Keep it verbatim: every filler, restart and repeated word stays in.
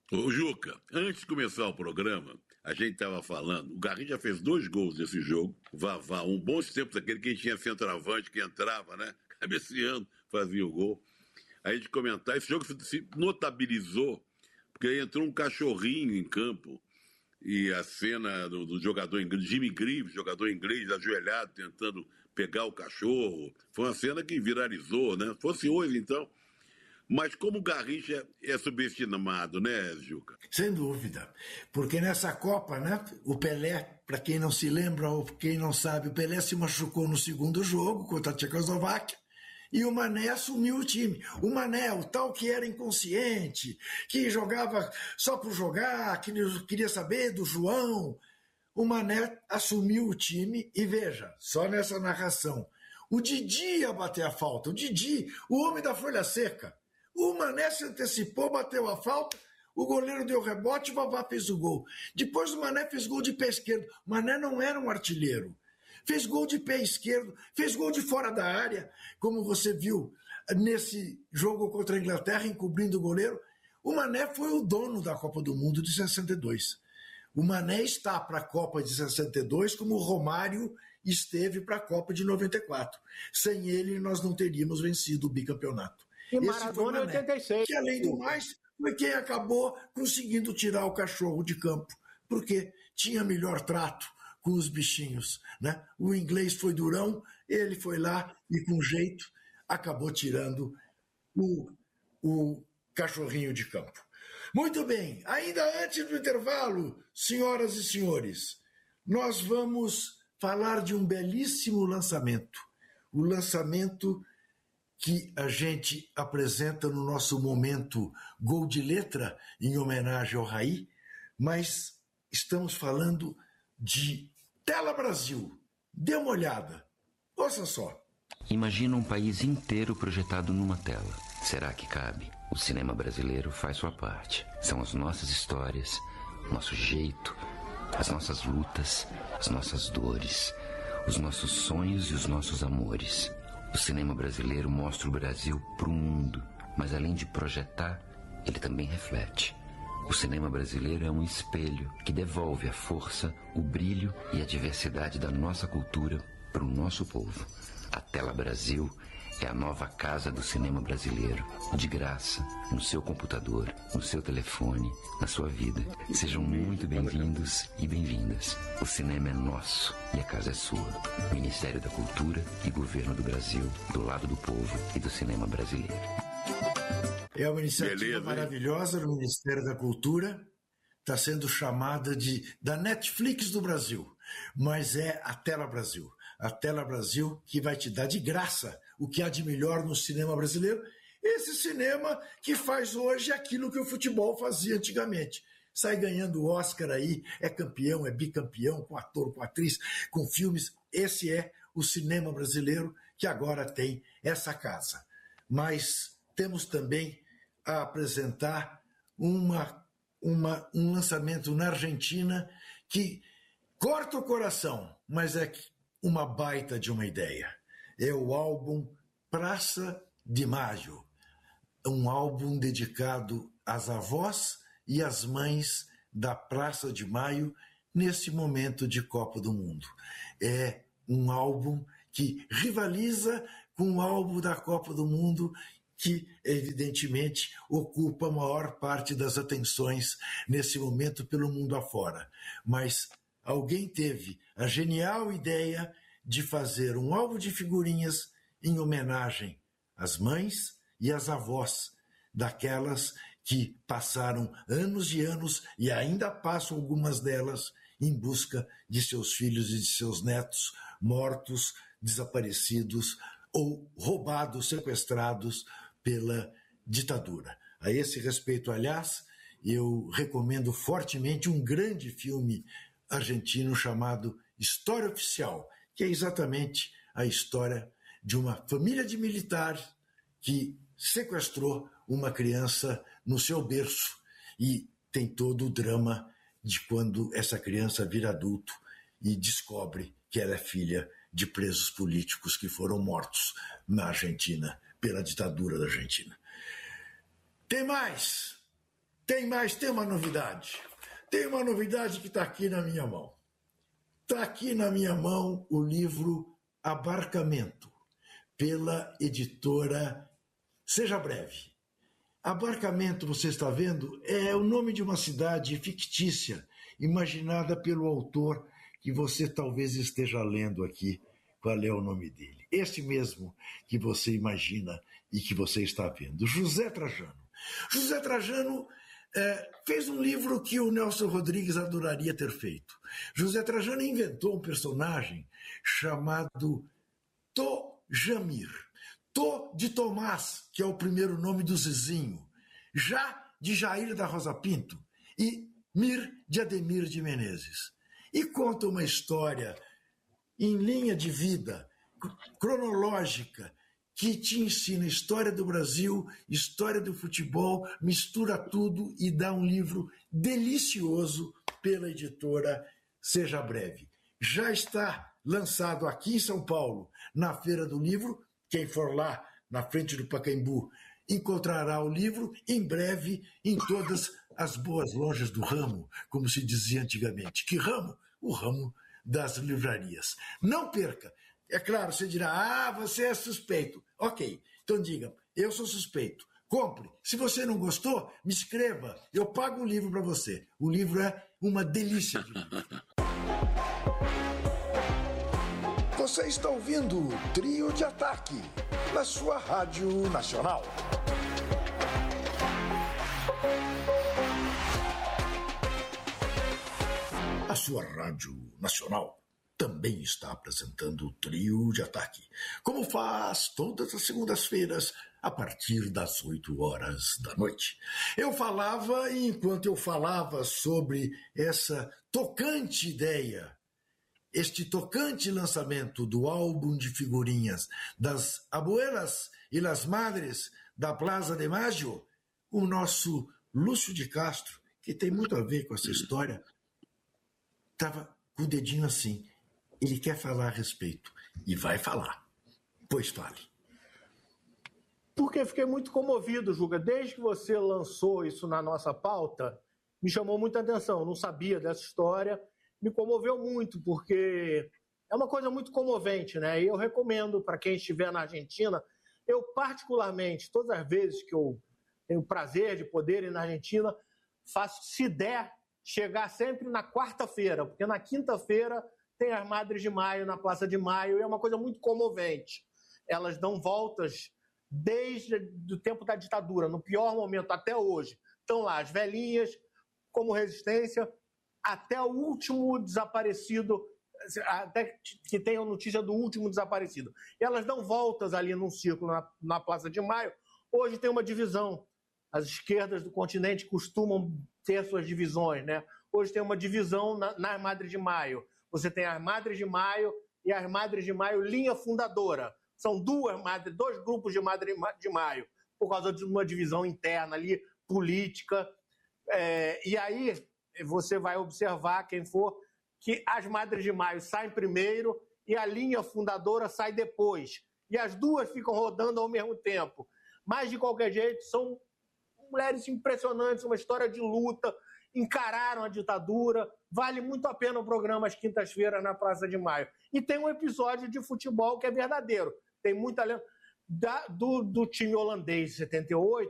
Ô, Juca, antes de começar o programa, a gente estava falando, o Garrincha fez dois gols nesse jogo, Vavá, um bons tempos daquele que tinha centroavante, que entrava, né, cabeceando, fazia o gol. A gente comentar, esse jogo se notabilizou, porque aí entrou um cachorrinho em campo, e a cena do, do jogador inglês, Jimmy Greaves, jogador inglês, ajoelhado, tentando pegar o cachorro, foi uma cena que viralizou, né, fosse hoje então. Mas como o Garrincha é subestimado, né, Juca? Sem dúvida. Porque nessa Copa, né, o Pelé, para quem não se lembra ou quem não sabe, o Pelé se machucou no segundo jogo contra a Tchecoslováquia e o Mané assumiu o time. O Mané, o tal que era inconsciente, que jogava só por jogar, que queria saber do João, o Mané assumiu o time e veja, só nessa narração, o Didi ia bater a falta, o Didi, o homem da folha seca. O Mané se antecipou, bateu a falta, o goleiro deu rebote e o Vavá fez o gol. Depois o Mané fez gol de pé esquerdo. O Mané não era um artilheiro. Fez gol de pé esquerdo, fez gol de fora da área, como você viu nesse jogo contra a Inglaterra, encobrindo o goleiro. O Mané foi o dono da Copa do Mundo de sessenta e dois. O Mané está para a Copa de sessenta e dois como o Romário esteve para a Copa de noventa e quatro. Sem ele, nós não teríamos vencido o bicampeonato. E Maradona em oitenta e seis. Que, além do mais, foi quem acabou conseguindo tirar o cachorro de campo, porque tinha melhor trato com os bichinhos, né? O inglês foi durão, ele foi lá e, com jeito, acabou tirando o, o cachorrinho de campo. Muito bem, ainda antes do intervalo, senhoras e senhores, nós vamos falar de um belíssimo lançamento. O lançamento que a gente apresenta no nosso momento Gol de Letra, em homenagem ao Raí, mas estamos falando de Tela Brasil. Dê uma olhada. Ouça só. Imagina um país inteiro projetado numa tela. Será que cabe? O cinema brasileiro faz sua parte. São as nossas histórias, nosso jeito, as nossas lutas, as nossas dores, os nossos sonhos e os nossos amores. O cinema brasileiro mostra o Brasil para o mundo, mas além de projetar, ele também reflete. O cinema brasileiro é um espelho que devolve a força, o brilho e a diversidade da nossa cultura para o nosso povo. A Tela Brasil é a nova casa do cinema brasileiro, de graça, no seu computador, no seu telefone, na sua vida. Sejam muito bem-vindos e bem-vindas. O cinema é nosso e a casa é sua. Ministério da Cultura e Governo do Brasil, do lado do povo e do cinema brasileiro. É uma iniciativa Beleza, maravilhosa do Ministério da Cultura, está sendo chamada de da Netflix do Brasil, mas é a Tela Brasil. A Tela Brasil que vai te dar de graça o que há de melhor no cinema brasileiro, esse cinema que faz hoje aquilo que o futebol fazia antigamente. Sai ganhando o Oscar aí, é campeão, é bicampeão, com ator, com atriz, com filmes. Esse é o cinema brasileiro que agora tem essa casa. Mas temos também a apresentar uma, uma, um lançamento na Argentina que corta o coração, mas é uma baita de uma ideia. É o álbum Praça de Maio, um álbum dedicado às avós e às mães da Praça de Maio nesse momento de Copa do Mundo. É um álbum que rivaliza com o álbum da Copa do Mundo, que, evidentemente, ocupa a maior parte das atenções nesse momento pelo mundo afora. Mas alguém teve a genial ideia de fazer um álbum de figurinhas em homenagem às mães e às avós, daquelas que passaram anos e anos, e ainda passam algumas delas, em busca de seus filhos e de seus netos mortos, desaparecidos ou roubados, sequestrados pela ditadura. A esse respeito, aliás, eu recomendo fortemente um grande filme argentino chamado História Oficial, que é exatamente a história de uma família de militares que sequestrou uma criança no seu berço e tem todo o drama de quando essa criança vira adulto e descobre que ela é filha de presos políticos que foram mortos na Argentina, pela ditadura da Argentina. Tem mais! Tem mais, tem uma novidade. Tem uma novidade que está aqui na minha mão. Está aqui na minha mão o livro Abarcamento, pela editora Seja Breve. Abarcamento, você está vendo, é o nome de uma cidade fictícia, imaginada pelo autor, que você talvez esteja lendo aqui. Qual é o nome dele? Esse mesmo que você imagina e que você está vendo, José Trajano. José Trajano é, fez um livro que o Nelson Rodrigues adoraria ter feito. José Trajano inventou um personagem chamado Tojamir. Tó de Tomás, que é o primeiro nome do Zizinho, Já de Jair da Rosa Pinto e Mir de Ademir de Menezes. E conta uma história em linha de vida, cronológica, que te ensina história do Brasil, história do futebol, mistura tudo e dá um livro delicioso pela editora Seja Breve. Já está lançado aqui em São Paulo, na Feira do Livro. Quem for lá, na frente do Pacaembu, encontrará o livro em breve em todas as boas lojas do ramo, como se dizia antigamente. Que ramo? O ramo das livrarias. Não perca. É claro, você dirá, ah, você é suspeito. Ok, então diga, eu sou suspeito. Compre. Se você não gostou, me escreva. Eu pago o livro para você. O livro é uma delícia de livro. Você está ouvindo o Trio de Ataque, na sua Rádio Nacional. A sua Rádio Nacional também está apresentando o Trio de Ataque, como faz todas as segundas-feiras, a partir das oito horas da noite. Eu falava, e enquanto eu falava sobre essa tocante ideia, este tocante lançamento do álbum de figurinhas das Abuelas e las Madres da Plaza de Mayo, o nosso Lúcio de Castro, que tem muito a ver com essa história, estava com o dedinho assim. Ele quer falar a respeito. E vai falar. Pois fale. Porque fiquei muito comovido, Juca. Desde que você lançou isso na nossa pauta, me chamou muita atenção. Eu não sabia dessa história. Me comoveu muito, porque é uma coisa muito comovente, né? E eu recomendo para quem estiver na Argentina. Eu, particularmente, todas as vezes que eu tenho o prazer de poder ir na Argentina, faço, se der, chegar sempre na quarta-feira, porque na quinta-feira tem as Madres de Maio na Praça de Maio, e é uma coisa muito comovente. Elas dão voltas desde o tempo da ditadura, no pior momento até hoje. Estão lá as velhinhas, como resistência, até o último desaparecido, até que tenham notícia do último desaparecido. E elas dão voltas ali num círculo na, na Praça de Maio. Hoje tem uma divisão. As esquerdas do continente costumam ter suas divisões, né? Hoje tem uma divisão na, nas Madres de Maio. Você tem as Madres de Maio e as Madres de Maio linha fundadora. São duas madres, dois grupos de Madre de Maio, por causa de uma divisão interna ali, política. É, e aí você vai observar, quem for, que as Madres de Maio saem primeiro e a linha fundadora sai depois. E as duas ficam rodando ao mesmo tempo. Mas, de qualquer jeito, são mulheres impressionantes, uma história de luta, encararam a ditadura. Vale muito a pena o programa às quintas-feiras na Praça de Maio. E tem um episódio de futebol que é verdadeiro. Tem muita lenda do, do time holandês de setenta e oito,